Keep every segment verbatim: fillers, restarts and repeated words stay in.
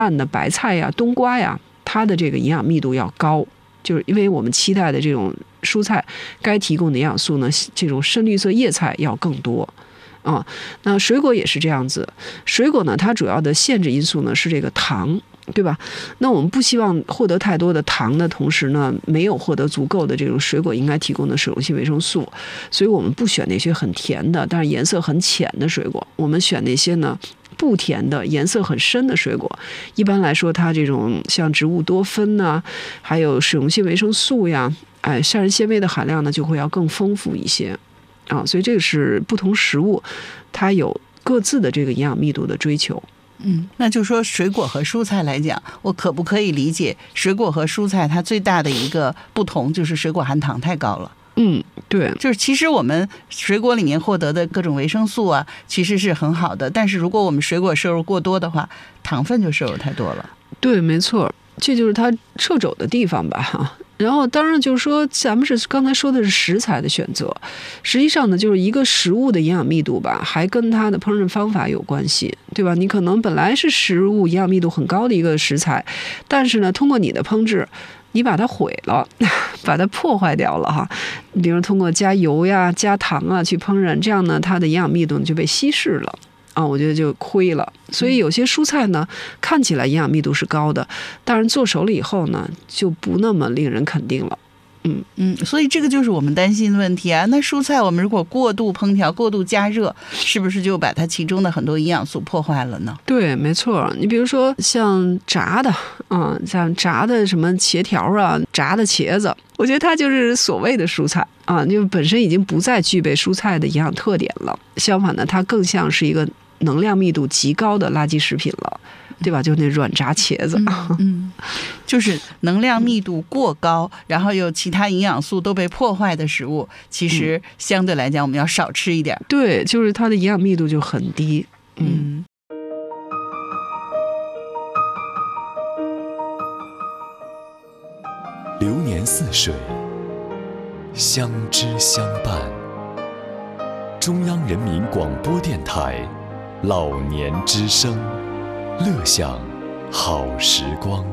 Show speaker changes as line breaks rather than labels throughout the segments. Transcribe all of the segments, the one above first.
拌的白菜呀、冬瓜呀，它的这个营养密度要高，就是因为我们期待的这种蔬菜该提供的营养素呢，这种深绿色叶菜要更多啊。那水果也是这样子，水果呢，它主要的限制因素呢是这个糖，对吧？那我们不希望获得太多的糖的同时呢，没有获得足够的这种水果应该提供的水溶性维生素，所以我们不选那些很甜的，但是颜色很浅的水果，我们选那些呢不甜的、颜色很深的水果。一般来说，它这种像植物多酚呐、啊，还有水溶性维生素呀，哎，膳食纤维的含量呢就会要更丰富一些啊。所以这个是不同食物它有各自的这个营养密度的追求。
嗯，那就说水果和蔬菜来讲，我可不可以理解水果和蔬菜它最大的一个不同就是水果含糖太高了？
嗯，对，
就是其实我们水果里面获得的各种维生素啊，其实是很好的，但是如果我们水果摄入过多的话，糖分就摄入太多了。
对，没错，这就是它掣肘的地方吧哈。然后当然就是说，咱们是刚才说的是食材的选择，实际上呢，就是一个食物的营养密度吧，还跟它的烹饪方法有关系，对吧？你可能本来是食物营养密度很高的一个食材，但是呢，通过你的烹制，你把它毁了，把它破坏掉了哈。比如通过加油呀、加糖啊去烹饪，这样呢，它的营养密度就被稀释了。啊，我觉得就亏了。所以有些蔬菜呢，看起来营养密度是高的，但是做熟了以后呢，就不那么令人肯定了。嗯
嗯，所以这个就是我们担心的问题啊。那蔬菜我们如果过度烹调、过度加热，是不是就把它其中的很多营养素破坏了呢？
对，没错。你比如说像炸的，嗯，像炸的什么茄条啊，炸的茄子，我觉得它就是所谓的蔬菜啊，就本身已经不再具备蔬菜的营养特点了。相反呢，它更像是一个能量密度极高的垃圾食品了。对吧？就那软炸茄子，
嗯，嗯就是能量密度过高，然后有其他营养素都被破坏的食物，其实相对来讲我们要少吃一点。
对，就是它的营养密度就很低。
嗯。
流年似水，相知相伴。中央人民广播电台老年之声。乐享好时光。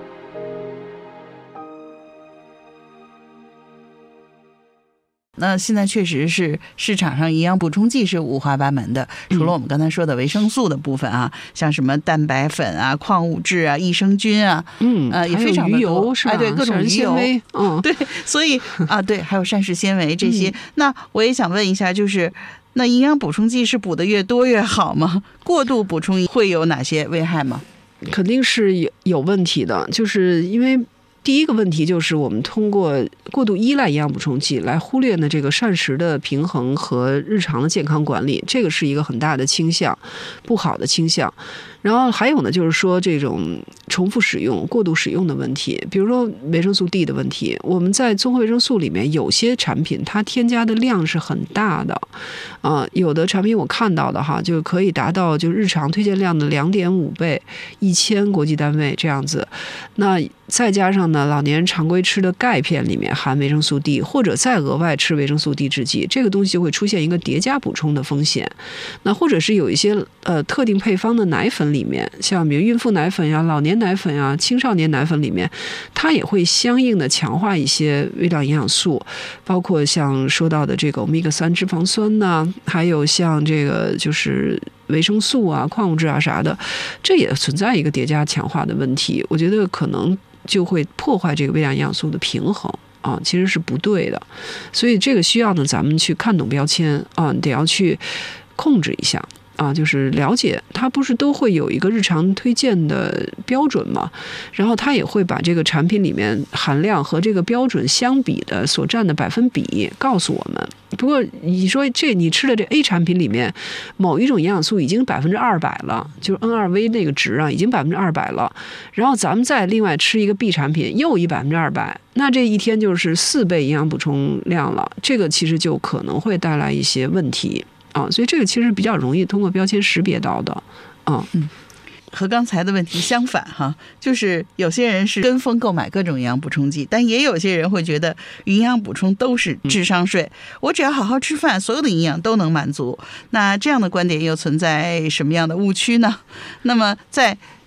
那现在确实是市场上营养补充剂是五花八门的，除了我们刚才说的维生素的部分啊，嗯、像什么蛋白粉啊、矿物质啊、益生菌啊，
嗯，
呃，也非常的多，
是吧？
哎，对，各种鱼油，
嗯，
对，所以啊，对，还有膳食纤维这些。嗯、那我也想问一下，就是那营养补充剂是补的越多越好吗？过度补充会有哪些危害吗？
肯定是有有问题的，就是因为。第一个问题就是我们通过过度依赖营养补充剂来忽略呢这个膳食的平衡和日常的健康管理，这个是一个很大的倾向，不好的倾向。然后还有呢，就是说这种重复使用、过度使用的问题，比如说维生素 D 的问题。我们在综合维生素里面有些产品它添加的量是很大的，啊、呃，有的产品我看到的哈，就可以达到就日常推荐量的两点五倍，一千国际单位这样子。那再加上呢，老年人常规吃的钙片里面含维生素 D， 或者再额外吃维生素 D 制剂，这个东西就会出现一个叠加补充的风险。那或者是有一些呃特定配方的奶粉里面，像比如孕妇奶粉呀、老年奶粉呀、青少年奶粉里面，它也会相应的强化一些微量营养素，包括像说到的这个欧米伽三脂肪酸呐，还有像这个就是维生素啊、矿物质啊啥的，这也存在一个叠加强化的问题。我觉得可能就会破坏这个微量营养素的平衡啊，其实是不对的。所以这个需要呢，咱们去看懂标签啊，得要去控制一下啊，就是了解它不是都会有一个日常推荐的标准嘛，然后它也会把这个产品里面含量和这个标准相比的所占的百分比告诉我们。不过你说这你吃的这 A 产品里面某一种营养素已经百分之二百了，就是 N 二 V 那个值啊，已经百分之二百了，然后咱们再另外吃一个 B 产品又一百分之二百，那这一天就是四倍营养补充量了，这个其实就可能会带来一些问题啊，所以这个其实比较容易通过标签识别到的啊。
嗯，和刚才的问题相反哈，就是有些人是跟风购买各种营养补充剂，但也有些人会觉得营养补充都是智商税，我只要好好吃饭，所有的营养都能满足。那这样的观点又存在什么样的误区呢？那么在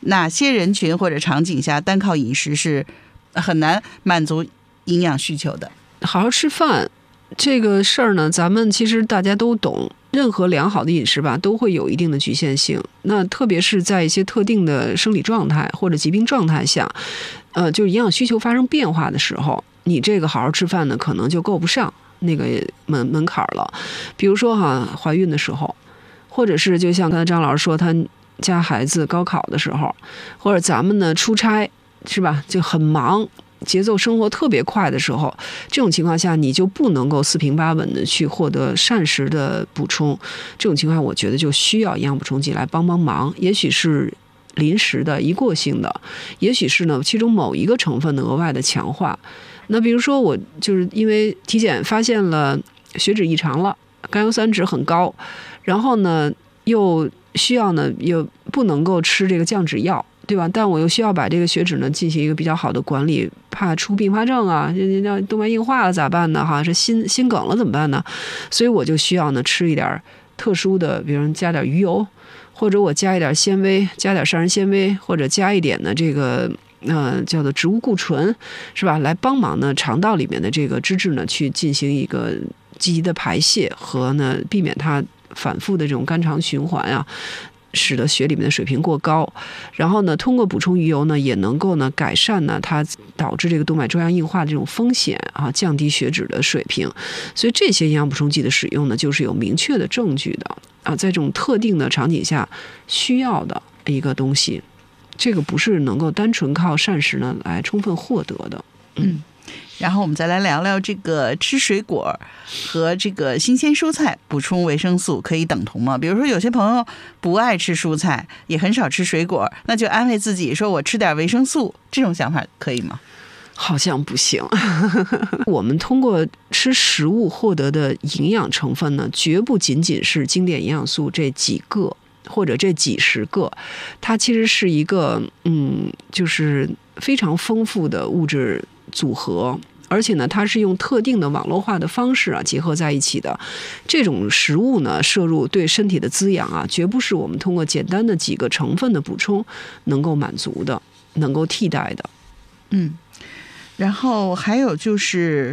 哪些人群或者场景下单靠饮食是很难满足营养需求的？
好好吃饭这个事儿呢，咱们其实大家都懂，任何良好的饮食吧都会有一定的局限性。那特别是在一些特定的生理状态或者疾病状态下，呃，就是营养需求发生变化的时候，你这个好好吃饭呢，可能就够不上那个门门槛了。比如说哈，怀孕的时候，或者是就像刚才张老师说，他家孩子高考的时候，或者咱们呢出差是吧，就很忙。节奏生活特别快的时候，这种情况下你就不能够四平八稳的去获得膳食的补充，这种情况我觉得就需要营养补充剂来帮帮忙，也许是临时的一过性的，也许是呢其中某一个成分的额外的强化。那比如说我就是因为体检发现了血脂异常了，甘油三酯很高，然后呢又需要呢又不能够吃这个降脂药，对吧？但我又需要把这个血脂呢进行一个比较好的管理，怕出并发症啊，那动脉硬化了咋办呢？哈，这心心梗了怎么办呢？所以我就需要呢吃一点特殊的，比如加点鱼油，或者我加一点纤维，加点膳食纤维，或者加一点呢这个呃叫做植物固醇，是吧？来帮忙呢肠道里面的这个脂质呢去进行一个积极的排泄和呢避免它反复的这种肝肠循环啊。使得血里面的水平过高，然后呢，通过补充鱼油呢，也能够呢改善呢它导致这个动脉粥样硬化的这种风险啊，降低血脂的水平。所以这些营养补充剂的使用呢，就是有明确的证据的啊，在这种特定的场景下需要的一个东西，这个不是能够单纯靠膳食呢来充分获得的。
嗯。然后我们再来聊聊这个吃水果和这个新鲜蔬菜补充维生素可以等同吗？比如说有些朋友不爱吃蔬菜，也很少吃水果，那就安慰自己说我吃点维生素，这种想法可以吗？
好像不行。我们通过吃食物获得的营养成分呢，绝不仅仅是经典营养素这几个或者这几十个，它其实是一个嗯，就是非常丰富的物质组合。而且呢，它是用特定的网络化的方式啊结合在一起的。这种食物呢，摄入对身体的滋养啊，绝不是我们通过简单的几个成分的补充能够满足的，能够替代的。
嗯，然后还有就是，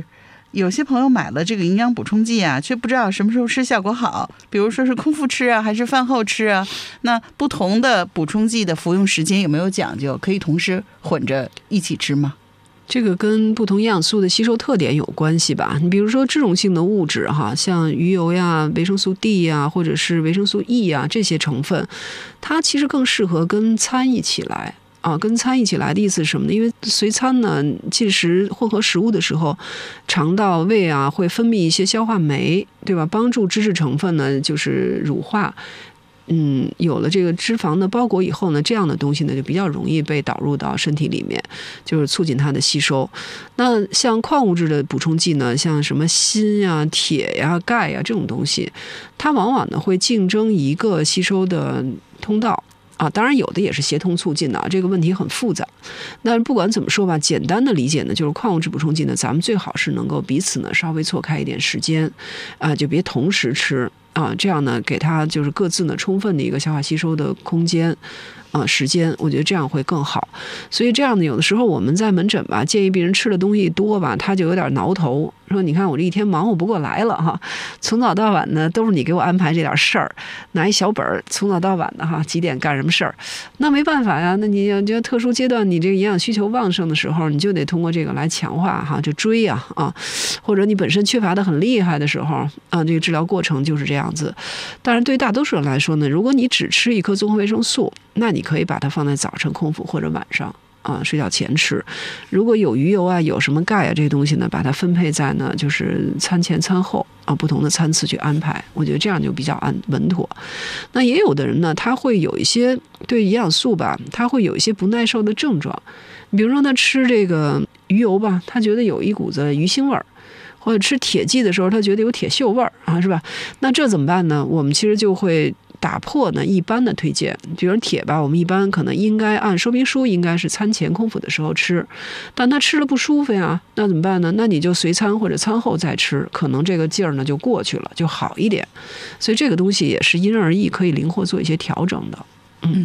有些朋友买了这个营养补充剂啊，却不知道什么时候吃效果好，比如说是空腹吃啊，还是饭后吃啊？那不同的补充剂的服用时间有没有讲究？可以同时混着一起吃吗？
这个跟不同营养素的吸收特点有关系吧。你比如说脂溶性的物质哈，像鱼油呀、维生素 D 呀，或者是维生素 E 呀这些成分，它其实更适合跟餐一起来啊。跟餐一起来的意思是什么呢？因为随餐呢进食混合食物的时候，肠道胃啊会分泌一些消化酶，对吧？帮助脂质成分呢就是乳化。嗯，有了这个脂肪的包裹以后呢，这样的东西呢就比较容易被导入到身体里面，就是促进它的吸收。那像矿物质的补充剂呢，像什么锌呀、铁呀、钙呀这种东西，它往往呢会竞争一个吸收的通道。啊，当然有的也是协同促进的，这个问题很复杂。但是不管怎么说吧，简单的理解呢，就是矿物质补充剂呢，咱们最好是能够彼此呢稍微错开一点时间，啊，就别同时吃啊，这样呢给它就是各自呢充分的一个消化吸收的空间。啊，时间，我觉得这样会更好。所以这样呢，有的时候我们在门诊吧，建议病人吃的东西多吧，他就有点挠头，说你看我这一天忙活不过来了哈，从早到晚呢都是你给我安排这点事儿，拿一小本儿，从早到晚的哈，几点干什么事儿，那没办法呀，那你要觉得特殊阶段你这个营养需求旺盛的时候，你就得通过这个来强化哈，就追呀啊，或者你本身缺乏的很厉害的时候啊，这个治疗过程就是这样子。当然对大多数人来说呢，如果你只吃一颗综合维生素，那你可以把它放在早晨空腹或者晚上啊睡觉前吃。如果有鱼油啊，有什么钙啊这些东西呢，把它分配在呢就是餐前餐后啊不同的餐次去安排，我觉得这样就比较安稳妥。那也有的人呢，他会有一些对营养素吧，他会有一些不耐受的症状。比如说他吃这个鱼油吧，他觉得有一股子鱼腥味儿。或者吃铁剂的时候，他觉得有铁锈味儿啊，是吧？那这怎么办呢？我们其实就会打破呢一般的推荐，比如铁吧，我们一般可能应该按说明书应该是餐前空腹的时候吃，但他吃了不舒服呀，那怎么办呢？那你就随餐或者餐后再吃，可能这个劲儿呢就过去了，就好一点。所以这个东西也是因人而异，可以灵活做一些调整的。
嗯，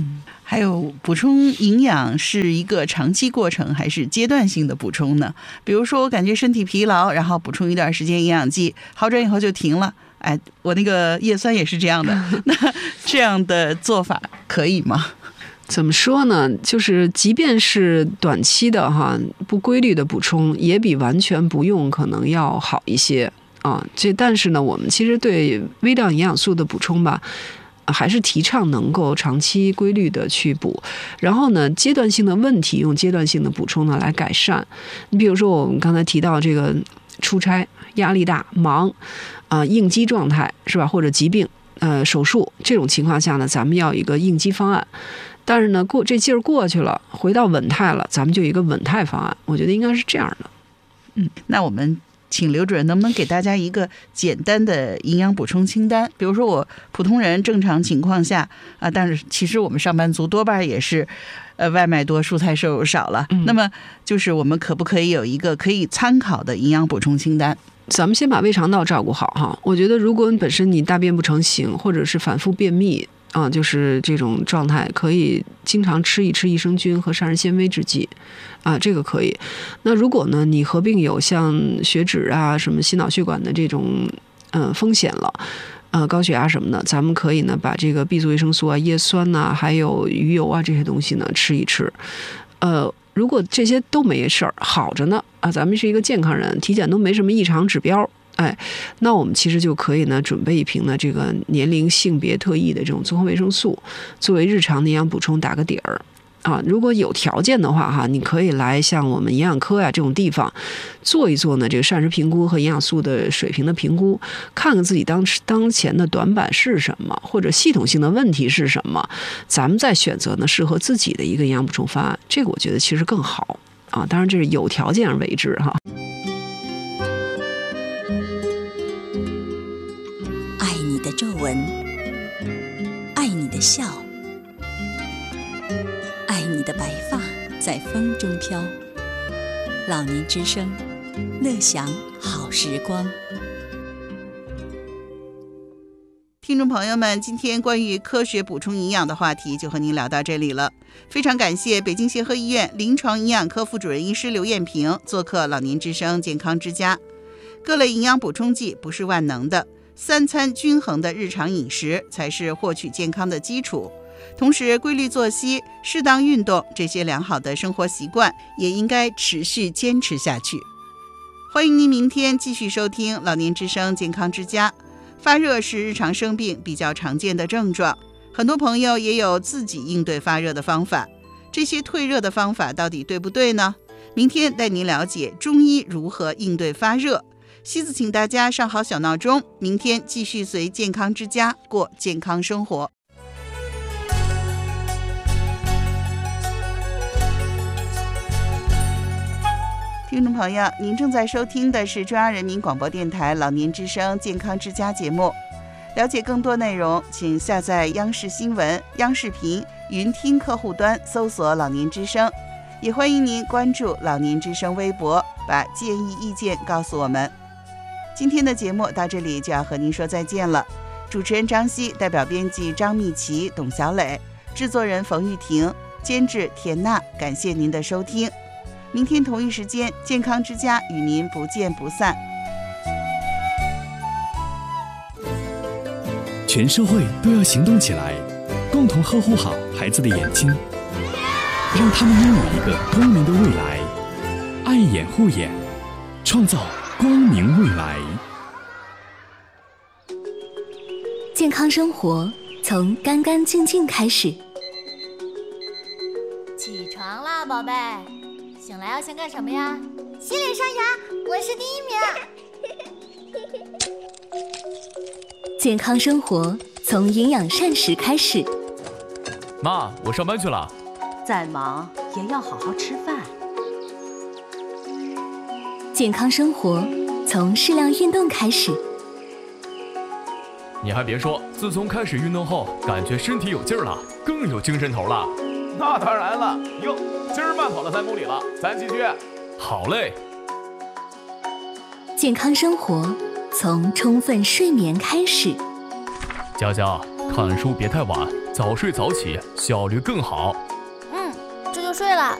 还有补充营养是一个长期过程还是阶段性的补充呢？比如说我感觉身体疲劳，然后补充一段时间营养剂，好转以后就停了。哎，我那个叶酸也是这样的，那这样的做法可以吗？
怎么说呢？就是即便是短期的哈不规律的补充，也比完全不用可能要好一些啊。这但是呢，我们其实对微量营养素的补充吧，还是提倡能够长期规律的去补，然后呢，阶段性的问题用阶段性的补充呢来改善。你比如说我们刚才提到这个出差压力大忙啊、呃、应激状态是吧，或者疾病呃手术这种情况下呢，咱们要一个应激方案。但是呢，过这劲儿过去了，回到稳态了，咱们就有一个稳态方案。我觉得应该是这样的。
嗯，那我们请刘主任能不能给大家一个简单的营养补充清单？比如说我普通人正常情况下啊，但是其实我们上班族多半也是，呃，外卖多，蔬菜摄入少了。嗯、那么就是我们可不可以有一个可以参考的营养补充清单？
咱们先把胃肠道照顾好哈。我觉得如果你本身你大便不成形，或者是反复便秘。啊，就是这种状态，可以经常吃一吃益生菌和膳食纤维制剂，啊，这个可以。那如果呢，你合并有像血脂啊、什么心脑血管的这种呃风险了，呃高血压什么的，咱们可以呢把这个 B 族维生素啊、叶酸呐、啊，还有鱼油啊这些东西呢吃一吃。呃，如果这些都没事儿，好着呢啊，咱们是一个健康人，体检都没什么异常指标。哎，那我们其实就可以呢，准备一瓶呢这个年龄性别特异的这种综合维生素，作为日常的营养补充打个底儿啊。如果有条件的话哈，你可以来像我们营养科呀这种地方做一做呢这个膳食评估和营养素的水平的评估，看看自己当当前的短板是什么，或者系统性的问题是什么，咱们再选择呢适合自己的一个营养补充方案。这个我觉得其实更好啊。当然这是有条件而为之哈。
的皱纹，爱你的笑，爱你的白发在风中飘。老年之声，乐享好时光。
听众朋友们，今天关于科学补充营养的话题就和您聊到这里了。非常感谢北京协和医院临床营养科副主任医师刘艳萍做客老年之声健康之家。各类营养补充剂不是万能的，三餐均衡的日常饮食才是获取健康的基础。同时，规律作息、适当运动这些良好的生活习惯也应该持续坚持下去。欢迎您明天继续收听老年之声健康之家。发热是日常生病比较常见的症状，很多朋友也有自己应对发热的方法。这些退热的方法到底对不对呢？明天带您了解中医如何应对发热。西子请大家上好小闹钟，明天继续随健康之家过健康生活。听众朋友，您正在收听的是中央人民广播电台老年之声健康之家节目。了解更多内容，请下载央视新闻、央视频云听客户端，搜索老年之声。也欢迎您关注老年之声微博，把建议意见告诉我们。今天的节目到这里就要和您说再见了。主持人张希，代表编辑张蜜琪、董小磊，制作人冯玉婷，监制田娜，感谢您的收听。明天同一时间，健康之家与您不见不散。
全社会都要行动起来，共同呵护好孩子的眼睛，让他们拥有一个光明的未来。爱眼护眼，创造光明未来。
健康生活从干干净净开始。
起床啦，宝贝！醒来要先干什么呀？洗脸刷牙，我是第一名。
健康生活从营养膳食开始。
妈，我上班去了。
再忙也要好好吃饭。
健康生活从适量运动开始。
你还别说，自从开始运动后，感觉身体有劲儿了，更有精神头了。
那当然了，哟，今儿慢跑了三公里了，咱继续。
好嘞。
健康生活从充分睡眠开始。
娇娇，看书别太晚， 早睡早起效率更好。
嗯，这就睡了，